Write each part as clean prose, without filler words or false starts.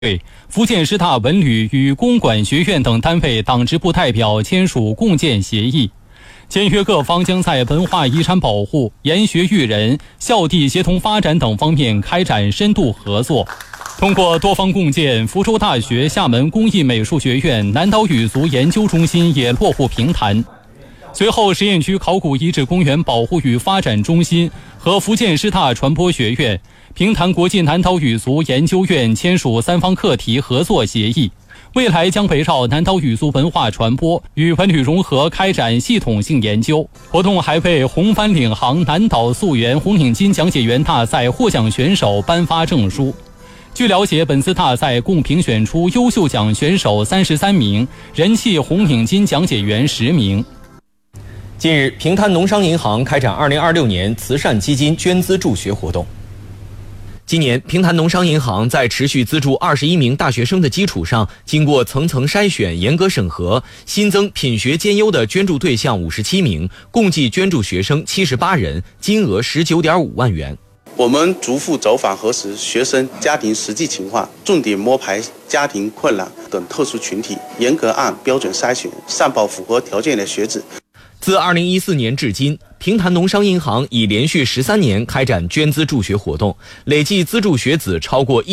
对福建师大文旅与公管学院等单位党支部代表签署共建协议，签约各方将在文化遗产保护、研学育人、校地协同发展等方面开展深度合作。通过多方共建，福州大学厦门工艺美术学院南岛语族研究中心也落户平潭。随后，实验区考古遗址公园保护与发展中心和福建师大传播学院、平潭国际南岛语族研究院签署3方课题合作协议，未来将围绕南岛语族文化传播与文旅融合开展系统性研究。活动还为红帆领航南岛溯源红领巾讲解员大赛获奖选手颁发证书。据了解，本次大赛共评选出优秀奖选手33名，人气红领巾讲解员10名。 近日，平潭农商银行开展2026年慈善基金捐资助学活动。今年，平潭农商银行在持续资助21名大学生的基础上，经过层层筛选、严格审核，新增品学兼优的捐助对象57名，共计捐助学生78人，金额19.5万元。 我们逐步走访核实学生家庭实际情况，重点摸排家庭困难等特殊群体，严格按标准筛选，上报符合条件的学子。 自2014年至今，平潭农商银行已连续13年开展捐资助学活动，累计资助学子超过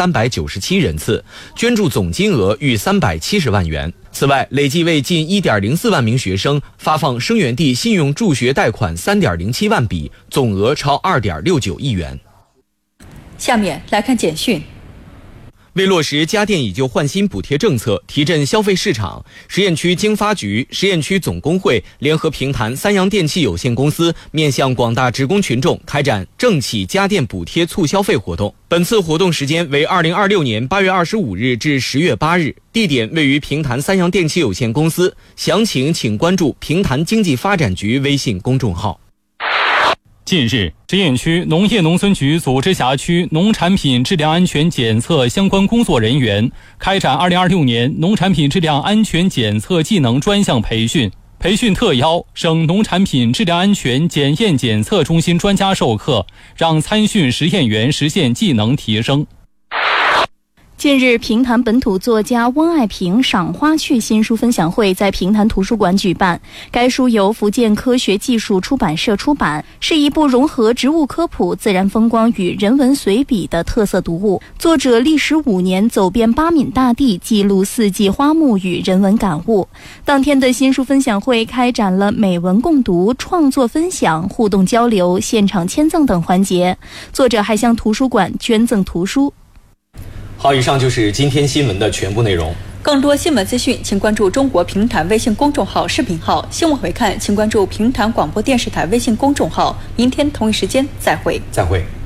1397人次，捐助总金额逾370万元。此外，累计为近1.04万名学生发放生源地信用助学贷款3.07万笔，总额超2.69亿元。 下面来看简讯。 为落实家电以旧换新补贴政策，提振消费市场，实验区经发局、实验区总工会联合平潭三洋电器有限公司，面向广大职工群众开展政企家电补贴促消费活动。本次活动时间为2026年8月25日至10月8日，地点位于平潭三洋电器有限公司。详情请关注平潭经济发展局微信公众号。 近日，实验区农业农村局组织辖区农产品质量安全检测相关工作人员开展2026年农产品质量安全检测技能专项培训。培训特邀省农产品质量安全检验检测中心专家授课，让参训实验员实现技能提升。 近日，平潭本土作家温爱平赏花去新书分享会在平潭图书馆举办。该书由福建科学技术出版社出版，是一部融合植物科普、自然风光与人文随笔的特色读物。作者历时5年走遍8闽大地，记录4季花木与人文感悟。当天的新书分享会开展了美文共读、创作分享、互动交流、现场签赠等环节。作者还向图书馆捐赠图书。 好，以上就是今天新闻的全部内容。 更多新闻资讯，请关注中国平潭微信公众号、视频号。新闻回看，请关注平潭广播电视台微信公众号。明天同一时间再会。